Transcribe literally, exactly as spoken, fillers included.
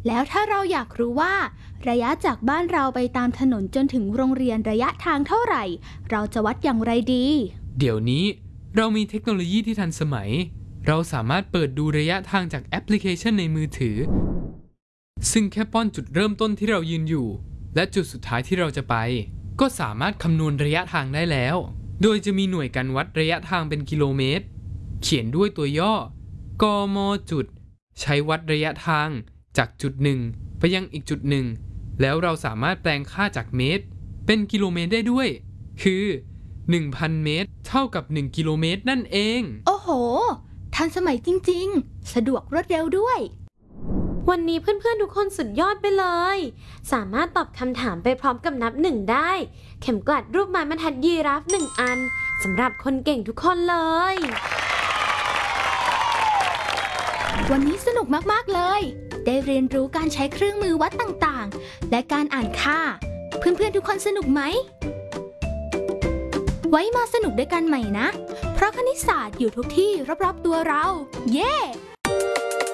แล้วถ้าเราอยากรู้ว่าระยะจากบ้านเราไปตามถนนจนถึงโรงเรียนระยะทางเท่าไหร่เราจะวัดอย่างไรดีเดี๋ยวนี้เรามีเทคโนโลยีที่ทันสมัยเราสามารถเปิดดูระยะทางจากแอปพลิเคชันในมือถือซึ่งแค่ป้อนจุดเริ่มต้นที่เรายืนอยู่และจุดสุดท้ายที่เราจะไปก็สามารถคำนวณระยะทางได้แล้วโดยจะมีหน่วยการวัดระยะทางเป็นกิโลเมตรเขียนด้วยตัวย่อกม.จุดใช้วัดระยะทางจากจุดหนึ่งไปยังอีกจุดหนึ่งแล้วเราสามารถแปลงค่าจากเมตรเป็นกิโลเมตรได้ด้วยคือ หนึ่งพัน เมตรเท่ากับหนึ่งกิโลเมตรนั่นเองโอ้โหทันสมัยจริงๆสะดวกรวดเร็วด้วยวันนี้เพื่อนๆทุกคนสุดยอดไปเลยสามารถตอบคำถามไปพร้อมกับนับหนึ่งได้เข็มกลัดรูปไม้บรรทัดยีราฟหนึ่งอันสำหรับคนเก่งทุกคนเลยวันนี้สนุกมากๆเลยได้เรียนรู้การใช้เครื่องมือวัดต่างๆและการอ่านค่าเพื่อนๆทุกคนสนุกไหมไว้มาสนุกด้วยกันใหม่นะเพราะคณิตศาสตร์อยู่ทุกที่รอบๆตัวเราเย้ yeah!